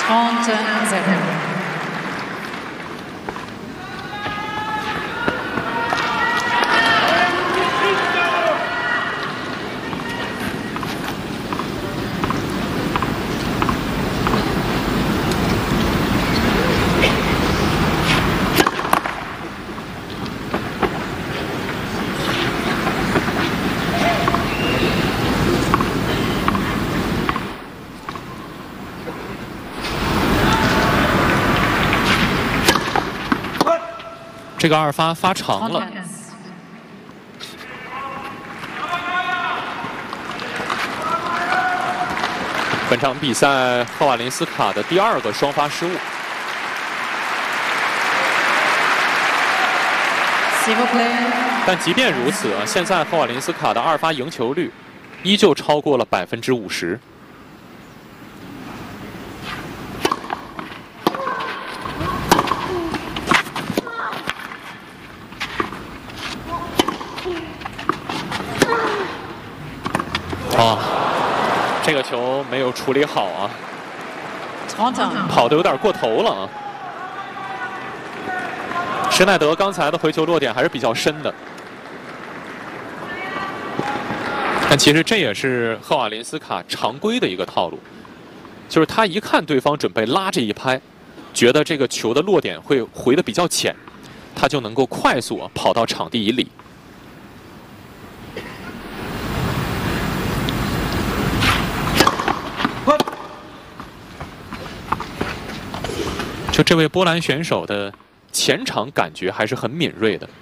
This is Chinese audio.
30-0。 这个二发发长了。本场比赛赫瓦林斯卡的第2个双发失误。但即便如此啊，现在赫瓦林斯卡的2发赢球率依旧超过了50%。哦，这个球没有处理好啊，跑得有点过头了啊。施耐德刚才的回球落点还是比较深的，但其实这也是赫瓦林斯卡常规的一个套路，就是他一看对方准备拉这一拍，觉得这个球的落点会回得比较浅，他就能够快速跑到场地以里。就这位波兰选手的前场感觉还是很敏锐的。